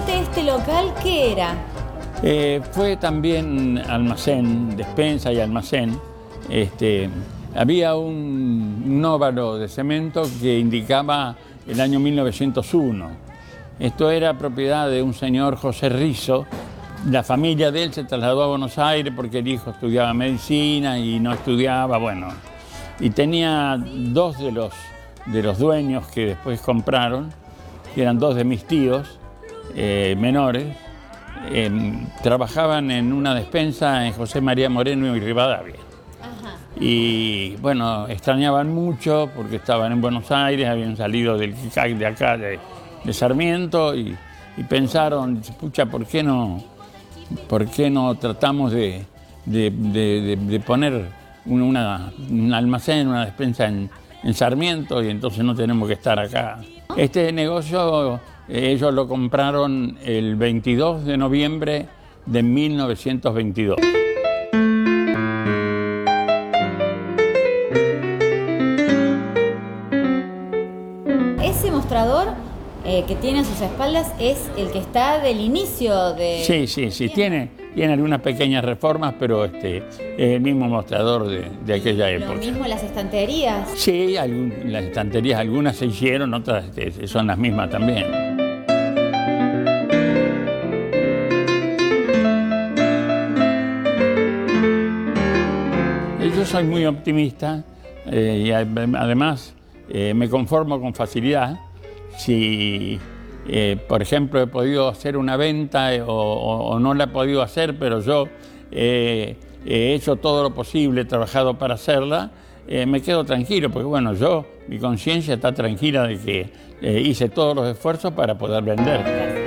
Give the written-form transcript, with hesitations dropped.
corte este local, ¿qué era? Fue también almacén, despensa y almacén. Había un óvalo de cemento que indicaba el año 1901. Esto era propiedad de un señor José Rizzo. La familia de él se trasladó a Buenos Aires porque el hijo estudiaba medicina y no estudiaba, bueno. Y tenía dos de los dueños que después compraron, que eran dos de mis tíos menores, trabajaban en una despensa en José María Moreno y Rivadavia. Ajá. Y bueno, extrañaban mucho porque estaban en Buenos Aires, habían salido del CICAC de acá, de Sarmiento, y pensaron, pucha, ¿por qué no tratamos de poner un almacén, una despensa en Sarmiento, y entonces no tenemos que estar acá? Este negocio ellos lo compraron el 22 de noviembre de 1922. Ese mostrador que tiene a sus espaldas es el que está del inicio de... Sí, tiene algunas pequeñas reformas, pero es el mismo mostrador de aquella época. Lo mismo las estanterías. Sí, las estanterías, algunas se hicieron, otras son las mismas también. Yo soy muy optimista y además me conformo con facilidad. Si, por ejemplo, he podido hacer una venta o no la he podido hacer, pero yo he hecho todo lo posible, he trabajado para hacerla, me quedo tranquilo, porque bueno, mi conciencia está tranquila de que hice todos los esfuerzos para poder vender.